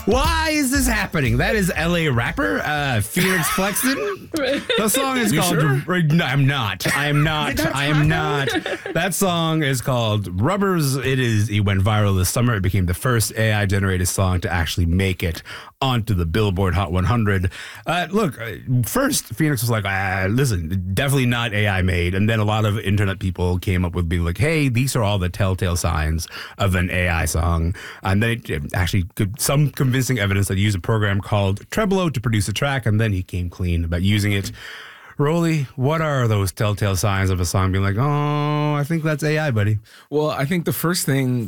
Why is this happening? That is LA rapper Phoenix Flexen. The song is called. Sure? No, I'm not. I am not. I am not. That song is called Rubbers. It went viral this summer. It became the first AI generated song to actually make it onto the Billboard Hot 100. Look, first Phoenix was like, listen, definitely not AI made. And then a lot of internet people came up with being like, hey, these are all the telltale signs of an AI song. And then it actually some convincing evidence that he used a program called Trebolo to produce a track, and then he came clean about using it. Rolly, what are those telltale signs of a song being like, oh, I think that's AI, buddy? Well, I think the first thing